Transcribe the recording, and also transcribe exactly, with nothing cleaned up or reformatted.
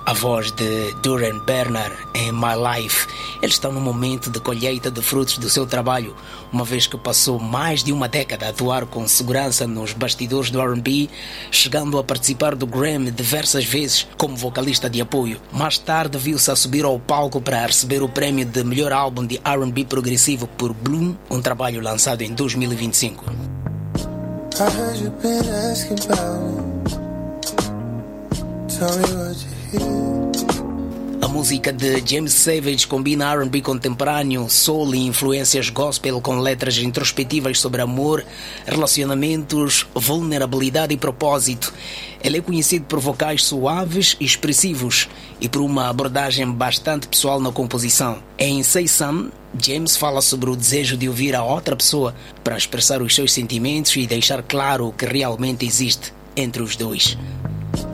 A voz de Duran Bernard em My Life. Eles estão no momento de colheita de frutos do seu trabalho, uma vez que passou mais de uma década a atuar com segurança nos bastidores do R and B, chegando a participar do Grammy diversas vezes como vocalista de apoio. Mais tarde viu-se a subir ao palco para receber o prémio de melhor álbum de R and B progressivo por Bloom, um trabalho lançado em dois mil e vinte e cinco. I heard you been asking about. Tell me what you A música de James Savage combina R and B contemporâneo, soul e influências gospel com letras introspectivas sobre amor, relacionamentos, vulnerabilidade e propósito. Ele é conhecido por vocais suaves e expressivos e por uma abordagem bastante pessoal na composição. Em Say Some, James fala sobre o desejo de ouvir a outra pessoa para expressar os seus sentimentos e deixar claro o que realmente existe entre os dois.